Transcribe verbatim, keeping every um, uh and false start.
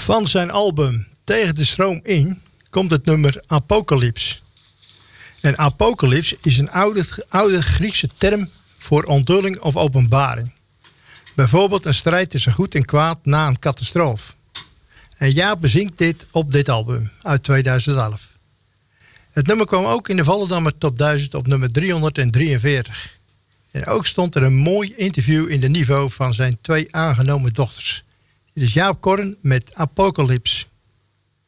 Van zijn album Tegen de Stroom In komt het nummer Apocalyps. En apocalyps is een oude, oude Griekse term voor onthulling of openbaring. Bijvoorbeeld een strijd tussen goed en kwaad na een catastrofe. En Jaap bezingt dit op dit album uit tweeduizend elf. Het nummer kwam ook in de Volendammer Top duizend op nummer driehonderddrieënveertig. En ook stond er een mooi interview in de Niveau van zijn twee aangenomen dochters. Dit is Jaap Korn met Apocalyps.